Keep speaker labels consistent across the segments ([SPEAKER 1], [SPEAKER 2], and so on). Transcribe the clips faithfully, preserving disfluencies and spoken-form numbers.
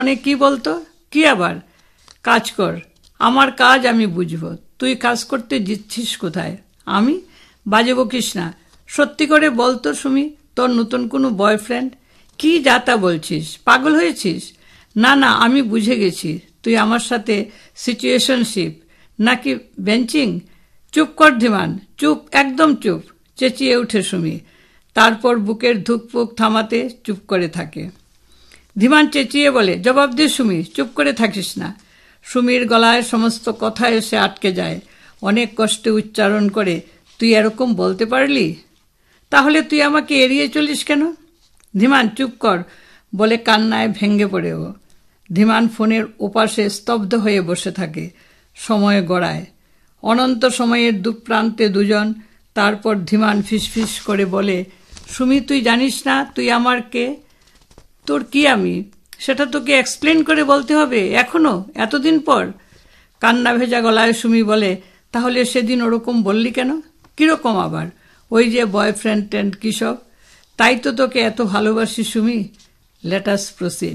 [SPEAKER 1] মানে কি বলতো? কি আবার? কাজ কর, আমার কাজ আমি বুঝবো। তুই কাজ করতে দিচ্ছিস কোথায়? আমি? বাজে বকিস না। সত্যি করে বলতো সুমি, তোর নতুন কোনো বয়ফ্রেন্ড? কি যাতা বলছিস? পাগল হয়েছিস? না না, আমি বুঝে গেছি তুই আমার সাথে সিচুয়েশনশিপ নাকি বেঞ্চিং। চুপ কর ধীমান, চুপ, একদম চুপ, চেঁচিয়ে উঠে সুমি। তারপর বুকের ধুকপুক থামাতে চুপ করে থাকে। ধীমান চেঁচিয়ে বলে, জবাব দে সুমি, চুপ করে থাকিস না। সুমির গলায় সমস্ত কথা এসে আটকে যায়। অনেক কষ্টে উচ্চারণ করে, তুই এরকম বলতে পারলি? তাহলে তুই আমাকে এড়িয়ে চলিস কেন? ধীমান চুপ কর বলে কান্নায় ভেঙে পড়ে ও। ধীমান ফোনের ওপাশে স্তব্ধ হয়ে বসে থাকে। সময় গড়ায়, অনন্ত সময়ের দুপ্রান্তে দুজন। তারপর ধীমান ফিসফিস করে বলে, সুমি তুই জানিস না তুই আমার কে? তোর কি আমি? সেটা তোকে এক্সপ্লেন করে বলতে হবে এখনো, এতদিন পর? কান্না ভেজা গলায় সুমি বলে, তাহলে সেদিন ওরকম বললি কেন? কিরকম আবার? ওই যে বয়ফ্রেন্ড ট্রেন্ড কী সব। তাই তো তোকে এত ভালোবাসি সুমি। Let us proceed.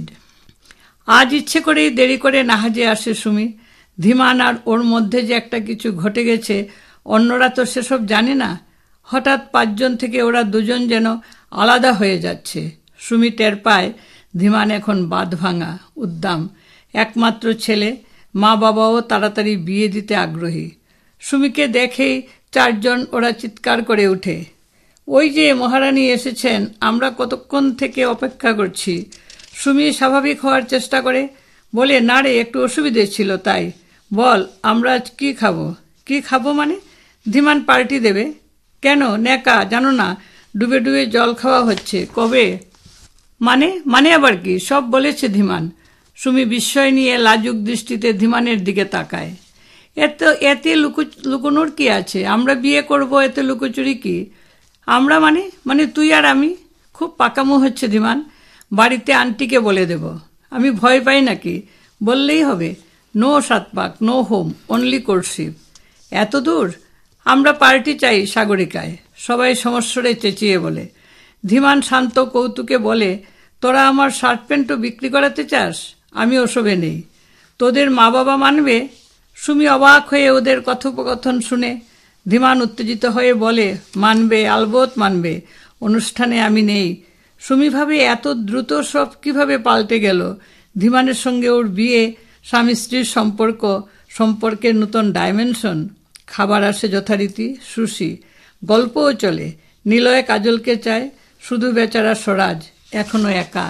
[SPEAKER 1] আজ ইচ্ছে করেই দেরি করে নাহাজে আসে সুমি। ধীমান আর ওর মধ্যে যে একটা কিছু ঘটে গেছে, অন্যরা তো সেসব জানে না। হঠাৎ পাঁচজন থেকে ওরা দুজন যেন আলাদা হয়ে যাচ্ছে। সুমি টের পায় ধীমান এখন বাঁধ ভাঙা, উদ্দাম, একমাত্র ছেলে, মা বাবাও তাড়াতাড়ি বিয়ে দিতে আগ্রহী। সুমিকে দেখেই চারজন ওরা চিৎকার করে ওঠে, ওই যে মহারানী এসেছেন, আমরা কতক্ষণ থেকে অপেক্ষা করছি। সুমি স্বাভাবিক হওয়ার চেষ্টা করে, বলে, না রে, একটু অসুবিধে ছিল তাই। বল, আমরা আজ কী খাবো? কি খাবো মানে? ধীমান পার্টি দেবে। কেন নেকা, জানো না ডুবে ডুবে জল খাওয়া হচ্ছে কবে? মানে মানে আবার কি? সব বলেছে ধীমান। সুমি বিস্ময় নিয়ে লাজুক দৃষ্টিতে ধীমানের দিকে তাকায়। এত এতে লুকো লুকোনোর কি আছে? আমরা বিয়ে করব, এতে লুকোচুরি কি? আমরা মানে মানে তুই আর আমি? খুব পাকামো হচ্ছে ধীমান। বাড়িতে আন্টিকে বলে দেব। আমি ভয় পাই নাকি? বললেই হবে। No Satpak, no home, only কোর্টশিপ। এত দূর? আমরা পার্টি চাই সাগরিকায়, সবাই সমস্বরে চেঁচিয়ে বলে। ধীমান শান্ত কৌতুকে বলে, তোরা আমার শার্ট প্যান্টও বিক্রি করাতে চাস? আমি ওসবে নেই। তোদের মা বাবা মানবে? সুমি অবাক হয়ে ওদের কথোপকথন শুনে। ধীমান উত্তেজিত হয়ে বলে, মানবে, আলবত মানবে, অনুষ্ঠানে আমি নেই। সুমি ভাবে এত দ্রুত সব কিভাবে পাল্টে গেল। ধীমানের সঙ্গে ওর বিয়ে, স্বামী স্ত্রীর সম্পর্ক, সম্পর্কের নতুন ডাইমেনশন। খাবার আসে যথারীতি, সুশি, গল্পও চলে। নিলয় কাজলকে চায়, শুধু বেচারা স্বরাজ এখনো একা।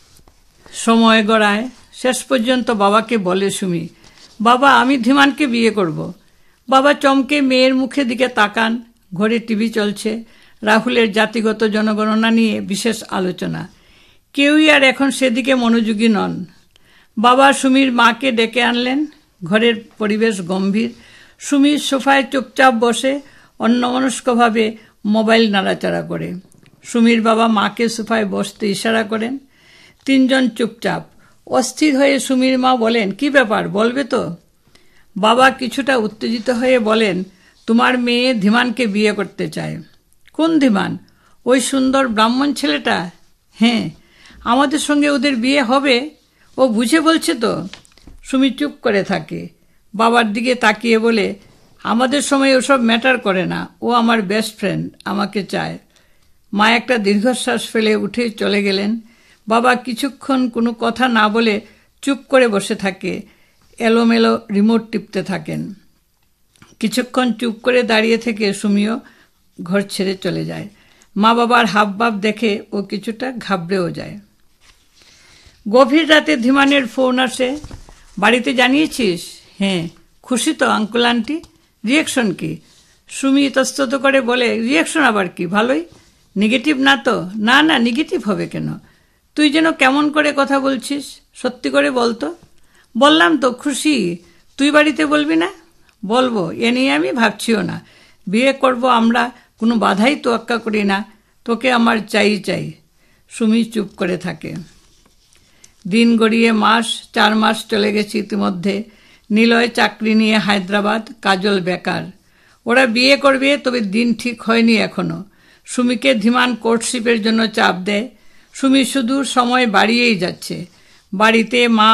[SPEAKER 1] সময় গড়ায়, শেষ পর্যন্ত বাবাকে বলে সুমি, বাবা আমি ধীমানকে বিয়ে করব। বাবা চমকে মেয়ের মুখে দিকে তাকান। ঘরে টিভি চলছে, রাহুলের জাতিগত জনগণনা নিয়ে বিশেষ আলোচনা। কেউই আর এখন সেদিকে মনোযোগী নন। বাবা সুমির মাকে ডেকে আনলেন। ঘরের পরিবেশ গম্ভীর। সুমি সোফায় চুপচাপ বসে অন্যমনস্কভাবে মোবাইল নাড়াচাড়া করে। সুমির বাবা মাকে সোফায় বসতে ইশারা করেন। তিনজন চুপচাপ, অস্থির হয়ে সুমির মা বলেন, কি ব্যাপার, বলবে তো? বাবা কিছুটা উত্তেজিত হয়ে বলেন, তোমার মেয়ে ধীমানকে বিয়ে করতে চায়। কোন ধীমান? ওই সুন্দর ব্রাহ্মণ ছেলেটা? হ্যাঁ, আমাদের সঙ্গে ওদের বিয়ে হবে। ও বুঝে বলছে তো? সুমি চুপ করে থাকে। বাবার দিকে তাকিয়ে বলে, আমাদের সময় ওসব ম্যাটার করে না, ও আমার বেস্ট ফ্রেন্ড, আমাকে চায়। মা একটা দীর্ঘশ্বাস ফেলে উঠে চলে গেলেন। বাবা কিছুক্ষণ কোনো কথা না বলে চুপ করে বসে থাকে, এলোমেলো রিমোট টিপতে থাকেন। কিছুক্ষণ চুপ করে দাঁড়িয়ে থেকে সুমিও ঘর ছেড়ে চলে যায়। মা বাবার হাবভাব দেখে ও কিছুটা ঘাবড়েও যায়। গভীর রাতে ধীমানের ফোন আসে। বাড়িতে জানিয়েছিস? হ্যাঁ। খুশি তো আঙ্কুল আন্টি? রিয়াকশন কি? সুমি ইতস্তত করে বলে, রিয়াকশন আবার কি, ভালোই। নেগেটিভ না তো? না না, নেগেটিভ হবে কেন? তুই যেন কেমন করে কথা বলছিস, সত্যি করে বলতো। বললাম তো খুশি। তুই বাড়িতে বলবি না? বলবো, এ নিয়ে আমি ভাবছিও না। বিয়ে করব আমরা, কোনো বাধাই তোয়াক্কা করি না। তোকে আমার চাই চাই। সুমি চুপ করে থাকে। দিন গড়িয়ে মাস, চার মাস চলে গেছে ইতিমধ্যে। নিলয় চাকরি নিয়ে হায়দ্রাবাদ, কাজল বেকার। ওরা বিয়ে করবে, তবে দিন ঠিক হয়নি এখনো। সুমিকে ধীমান কোর্টশিপের জন্য চাপ দেয়। সুমি শুধু সময় বাড়িয়েই যাচ্ছে। বাড়িতে মা